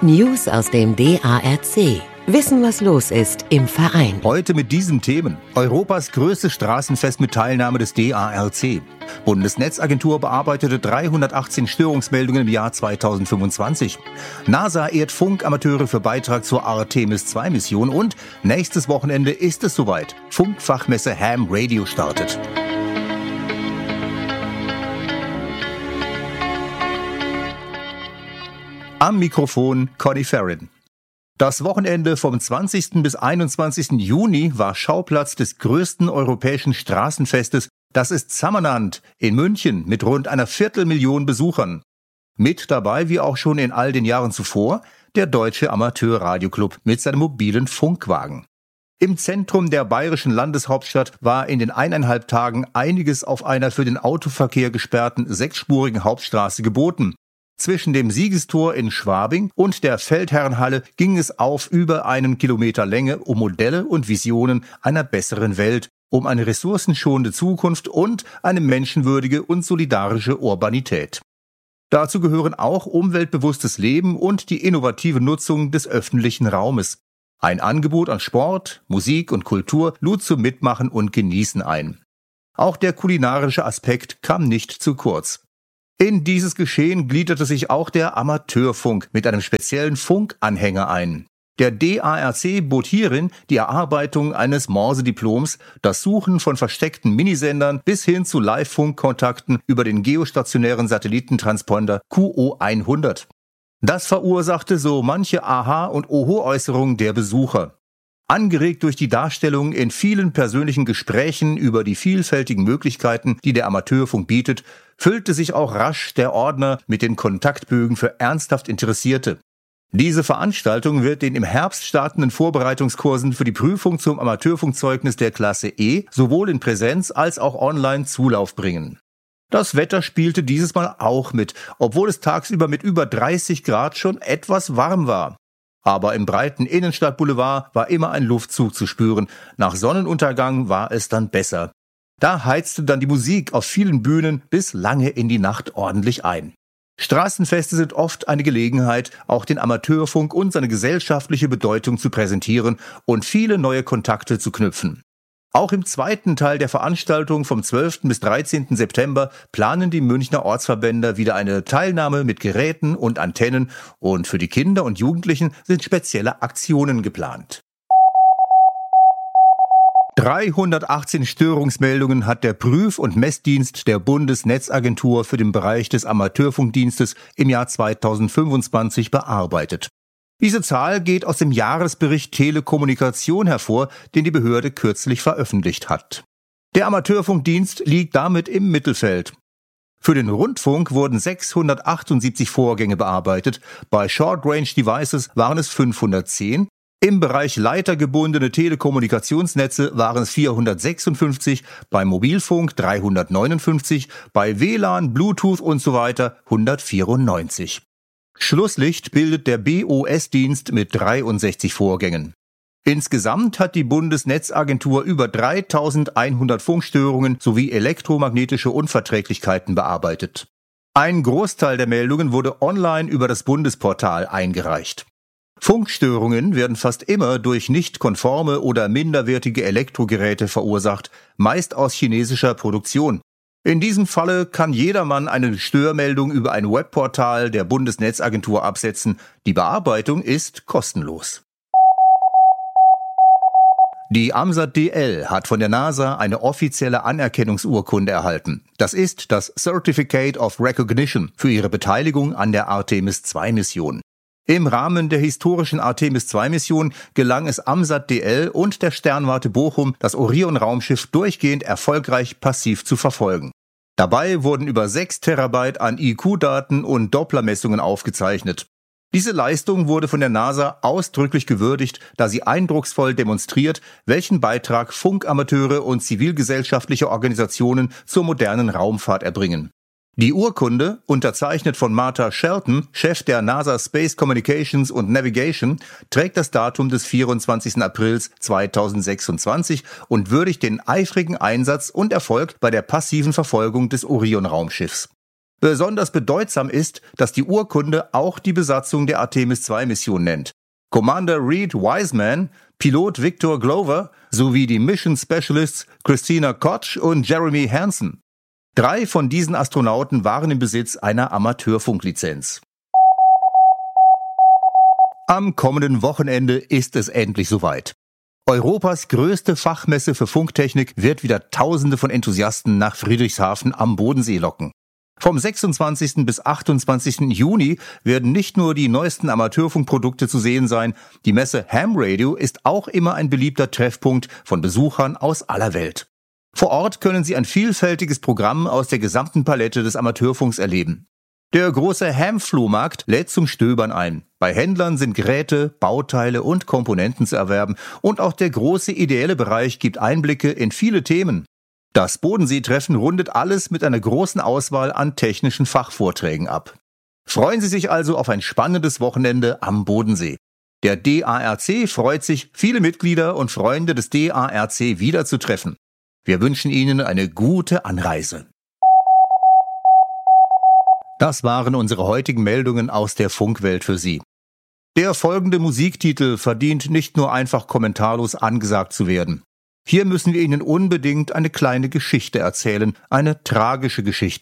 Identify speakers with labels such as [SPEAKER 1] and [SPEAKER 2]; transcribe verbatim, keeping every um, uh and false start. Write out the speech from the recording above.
[SPEAKER 1] News aus dem D A R C. Wissen, was los ist im Verein.
[SPEAKER 2] Heute mit diesen Themen. Europas größtes Straßenfest mit Teilnahme des D A R C. Bundesnetzagentur bearbeitete dreihundertachtzehn Störungsmeldungen im Jahr zweitausendfünfundzwanzig. NASA ehrt Funkamateure für Beitrag zur Artemis zwei Mission und nächstes Wochenende ist es soweit. Funkfachmesse Ham Radio startet. Am Mikrofon Conny Ferrin. Das Wochenende vom zwanzigsten bis einundzwanzigsten Juni war Schauplatz des größten europäischen Straßenfestes. Das ist Summerland in München mit rund einer Viertelmillion Besuchern. Mit dabei, wie auch schon in all den Jahren zuvor, der Deutsche Amateurradioclub mit seinem mobilen Funkwagen. Im Zentrum der bayerischen Landeshauptstadt war in den eineinhalb Tagen einiges auf einer für den Autoverkehr gesperrten sechsspurigen Hauptstraße geboten. Zwischen dem Siegestor in Schwabing und der Feldherrnhalle ging es auf über einen Kilometer Länge um Modelle und Visionen einer besseren Welt, um eine ressourcenschonende Zukunft und eine menschenwürdige und solidarische Urbanität. Dazu gehören auch umweltbewusstes Leben und die innovative Nutzung des öffentlichen Raumes. Ein Angebot an Sport, Musik und Kultur lud zum Mitmachen und Genießen ein. Auch der kulinarische Aspekt kam nicht zu kurz. In dieses Geschehen gliederte sich auch der Amateurfunk mit einem speziellen Funkanhänger ein. Der D A R C bot hierin die Erarbeitung eines Morse-Diploms, das Suchen von versteckten Minisendern bis hin zu Live-Funkkontakten über den geostationären Satellitentransponder Q O hundert. Das verursachte so manche Aha- und Oho-Äußerung der Besucher. Angeregt durch die Darstellung in vielen persönlichen Gesprächen über die vielfältigen Möglichkeiten, die der Amateurfunk bietet, füllte sich auch rasch der Ordner mit den Kontaktbögen für ernsthaft Interessierte. Diese Veranstaltung wird den im Herbst startenden Vorbereitungskursen für die Prüfung zum Amateurfunkzeugnis der Klasse E sowohl in Präsenz als auch online Zulauf bringen. Das Wetter spielte dieses Mal auch mit, obwohl es tagsüber mit über dreißig Grad schon etwas warm war. Aber im breiten Innenstadtboulevard war immer ein Luftzug zu spüren. Nach Sonnenuntergang war es dann besser. Da heizte dann die Musik auf vielen Bühnen bis lange in die Nacht ordentlich ein. Straßenfeste sind oft eine Gelegenheit, auch den Amateurfunk und seine gesellschaftliche Bedeutung zu präsentieren und viele neue Kontakte zu knüpfen. Auch im zweiten Teil der Veranstaltung vom zwölften bis dreizehnten September planen die Münchner Ortsverbände wieder eine Teilnahme mit Geräten und Antennen und für die Kinder und Jugendlichen sind spezielle Aktionen geplant. dreihundertachtzehn Störungsmeldungen hat der Prüf- und Messdienst der Bundesnetzagentur für den Bereich des Amateurfunkdienstes im Jahr zweitausendfünfundzwanzig bearbeitet. Diese Zahl geht aus dem Jahresbericht Telekommunikation hervor, den die Behörde kürzlich veröffentlicht hat. Der Amateurfunkdienst liegt damit im Mittelfeld. Für den Rundfunk wurden sechshundertachtundsiebzig Vorgänge bearbeitet, bei Short-Range Devices waren es fünfhundertzehn, im Bereich leitergebundene Telekommunikationsnetze waren es vierhundertsechsundfünfzig, beim Mobilfunk dreihundertneunundfünfzig, bei W L A N, Bluetooth und so weiter hundertvierundneunzig. Schlusslicht bildet der B O S-Dienst mit dreiundsechzig Vorgängen. Insgesamt hat die Bundesnetzagentur über dreitausendeinhundert Funkstörungen sowie elektromagnetische Unverträglichkeiten bearbeitet. Ein Großteil der Meldungen wurde online über das Bundesportal eingereicht. Funkstörungen werden fast immer durch nicht konforme oder minderwertige Elektrogeräte verursacht, meist aus chinesischer Produktion. In diesem Falle kann jedermann eine Störmeldung über ein Webportal der Bundesnetzagentur absetzen. Die Bearbeitung ist kostenlos. Die AMSAT D L hat von der NASA eine offizielle Anerkennungsurkunde erhalten. Das ist das Certificate of Recognition für ihre Beteiligung an der Artemis zwei Mission. Im Rahmen der historischen Artemis zwei Mission gelang es AMSAT D L und der Sternwarte Bochum, das Orion-Raumschiff durchgehend erfolgreich passiv zu verfolgen. Dabei wurden über sechs Terabyte an I Q-Daten und Dopplermessungen aufgezeichnet. Diese Leistung wurde von der NASA ausdrücklich gewürdigt, da sie eindrucksvoll demonstriert, welchen Beitrag Funkamateure und zivilgesellschaftliche Organisationen zur modernen Raumfahrt erbringen. Die Urkunde, unterzeichnet von Martha Shelton, Chef der NASA Space Communications und Navigation, trägt das Datum des vierundzwanzigsten April zweitausendsechsundzwanzig und würdigt den eifrigen Einsatz und Erfolg bei der passiven Verfolgung des Orion-Raumschiffs. Besonders bedeutsam ist, dass die Urkunde auch die Besatzung der Artemis zwei Mission nennt. Commander Reed Wiseman, Pilot Victor Glover sowie die Mission Specialists Christina Koch und Jeremy Hansen. Drei von diesen Astronauten waren im Besitz einer Amateurfunklizenz. Am kommenden Wochenende ist es endlich soweit. Europas größte Fachmesse für Funktechnik wird wieder Tausende von Enthusiasten nach Friedrichshafen am Bodensee locken. Vom sechsundzwanzigsten bis achtundzwanzigsten Juni werden nicht nur die neuesten Amateurfunkprodukte zu sehen sein, die Messe Ham Radio ist auch immer ein beliebter Treffpunkt von Besuchern aus aller Welt. Vor Ort können Sie ein vielfältiges Programm aus der gesamten Palette des Amateurfunks erleben. Der große Ham-Flohmarkt lädt zum Stöbern ein. Bei Händlern sind Geräte, Bauteile und Komponenten zu erwerben und auch der große ideelle Bereich gibt Einblicke in viele Themen. Das Bodensee-Treffen rundet alles mit einer großen Auswahl an technischen Fachvorträgen ab. Freuen Sie sich also auf ein spannendes Wochenende am Bodensee. Der D A R C freut sich, viele Mitglieder und Freunde des D A R C wiederzutreffen. Wir wünschen Ihnen eine gute Anreise. Das waren unsere heutigen Meldungen aus der Funkwelt für Sie. Der folgende Musiktitel verdient nicht nur einfach kommentarlos angesagt zu werden. Hier müssen wir Ihnen unbedingt eine kleine Geschichte erzählen, eine tragische Geschichte.